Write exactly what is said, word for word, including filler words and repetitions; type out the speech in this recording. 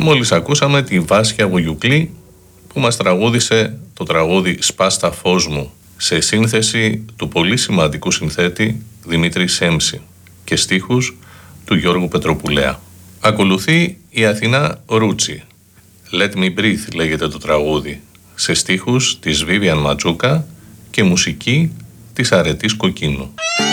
Μόλις ακούσαμε τη Βάσια Βουγιουκλή που μας τραγούδισε το τραγούδι «Σπάστα φως μου» σε σύνθεση του πολύ σημαντικού συνθέτη Δημήτρη Σέμψη και στίχους του Γιώργου Πετροπουλέα. Ακολουθεί η Αθηνά Ρούτσι. «Let me breathe» λέγεται το τραγούδι, σε στίχους της Βίβιαν Ματζούκα και μουσική της Αρετής Κοκκίνου.